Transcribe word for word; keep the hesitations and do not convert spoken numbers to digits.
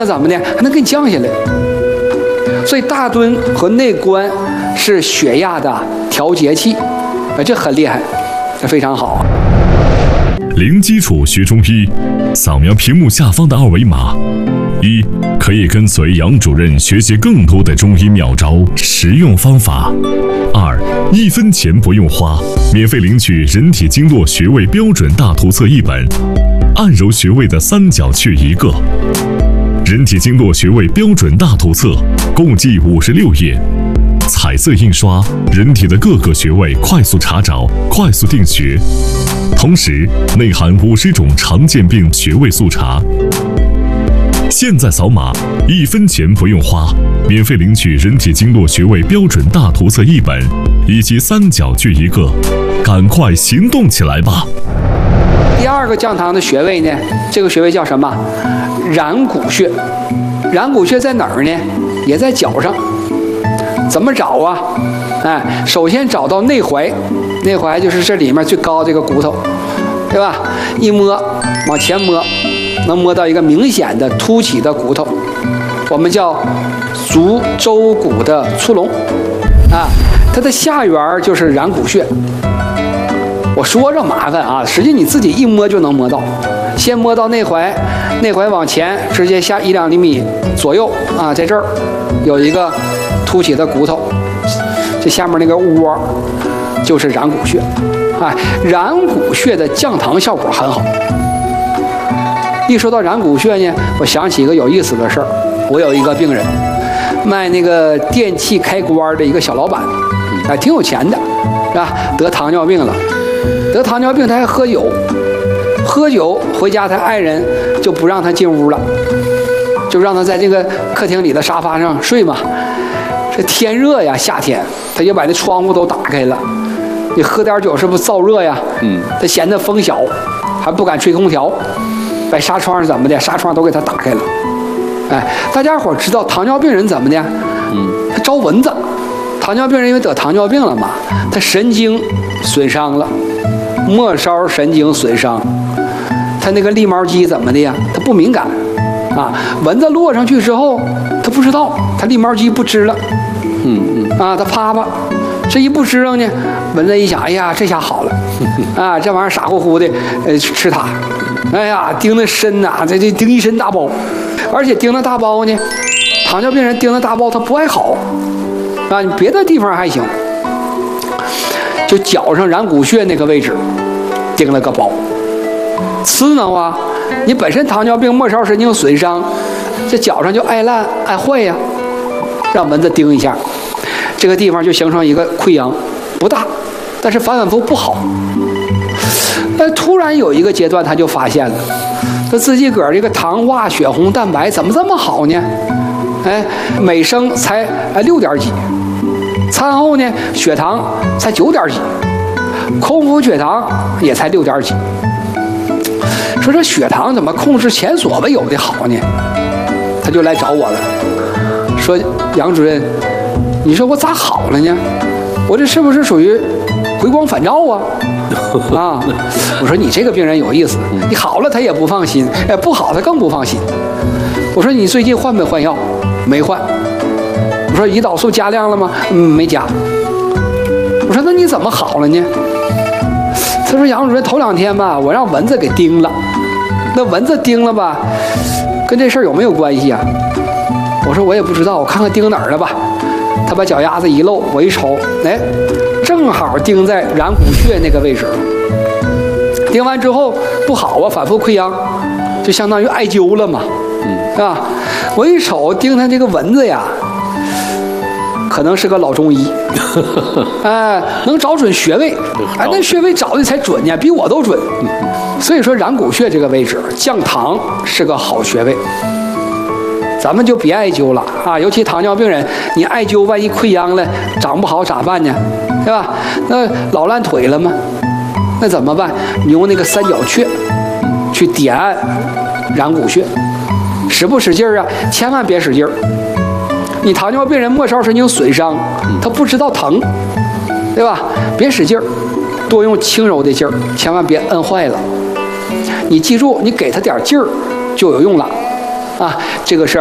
那怎么的还能给你降下来？所以大敦和内关是血压的调节器，啊，这很厉害，这非常好。 零基础学中医，扫描屏幕下方的二维码。一，可以跟随杨主任学习更多的中医妙招、实用方法。二，一分钱不用花，免费领取人体经络穴位标准大图册一本，按揉穴位的三角穴一个。人体经络穴位标准大图册共计五十六页，彩色印刷，人体的各个穴位快速查找、快速定穴，同时内含五十种常见病穴位速查。现在扫码，一分钱不用花，免费领取人体经络穴位标准大图册一本，以及三角穴一个，赶快行动起来吧！ 第二个降糖的穴位呢，这个穴位叫什么？然谷穴。然谷穴在哪儿呢？也在脚上。怎么找啊？哎，首先找到内踝，内踝就是这里面最高这个骨头，对吧？一摸，往前摸，能摸到一个明显的凸起的骨头，我们叫足舟骨的粗隆啊。它的下缘就是然谷穴。我说着麻烦啊，实际你自己一摸就能摸到。先摸到内踝，内踝往前直接下一两厘米左右啊，在这儿有一个凸起的骨头，这下面那个窝就是然谷穴。哎，然谷穴的降糖效果很好。一说到然谷穴呢，我想起一个有意思的事儿。我有一个病人，卖那个电器开关的一个小老板，哎，挺有钱的，是吧？得糖尿病了，得糖尿病他还喝酒，喝酒回家他爱人就不让他进屋了，就让他在这个客厅里的沙发上睡嘛。这天热呀，夏天他就把那窗户都打开了。你喝点酒是不是燥热呀？嗯，他嫌他风小，还不敢吹空调，把纱窗怎么的，纱窗都给他打开了。哎，大家伙知道糖尿病人怎么的？嗯，他招蚊子。糖尿病人因为得糖尿病了嘛，他神经损伤了，末梢神经损伤，他那个立毛肌怎么的呀？他不敏感啊，蚊子落上去之后，他不知道，他立毛肌不支了。嗯嗯啊，他啪啪。这一不支棱呢，蚊子一想，哎呀，这下好了，啊，这玩意儿傻乎乎的，呃，吃它，哎呀，叮的深呐、啊，这这叮一身大包，而且叮的大包呢，糖尿病人叮的大包他不爱好，啊，你别的地方还行，就脚上然谷穴那个位置，叮了个包，刺挠啊，你本身糖尿病末梢神经损伤，这脚上就爱烂爱坏呀，让蚊子叮一下。这个地方就形成一个溃疡，不大，但是反反复复不好。但突然有一个阶段，他就发现了，他自己个儿这个糖化血红蛋白怎么这么好呢？哎，每升才哎六点几，餐后呢血糖才九点几，空腹血糖也才六点几。说这血糖怎么控制前所未有的好呢？他就来找我了，说杨主任。你说我咋好了呢？我这是不是属于回光返照啊？啊！我说你这个病人有意思，你好了他也不放心，哎，不好他更不放心。我说你最近换没换药？没换。我说胰岛素加量了吗？嗯，没加。我说那你怎么好了呢？他说杨主任头两天吧，我让蚊子给叮了。那蚊子叮了吧，跟这事儿有没有关系啊？我说我也不知道，我看看叮哪儿了吧。他把脚丫子一露，我一瞅，哎，正好钉在然谷穴那个位置。钉完之后不好啊，反复溃疡，就相当于艾灸了嘛，嗯，是吧？我一瞅钉他这个蚊子呀，可能是个老中医，哎，能找准穴位，哎，那穴位找的才准呢，比我都准。所以说然谷穴这个位置降糖是个好穴位。咱们就别艾灸了啊！尤其糖尿病人，你艾灸万一溃疡了，长不好咋办呢？对吧？那老烂腿了吗？那怎么办？你用那个三角穴去点按然谷穴，使不使劲儿啊？千万别使劲儿。你糖尿病人末梢神经损伤，他不知道疼，对吧？别使劲儿，多用轻柔的劲儿，千万别摁坏了。你记住，你给他点劲儿就有用了。 啊，这个事儿。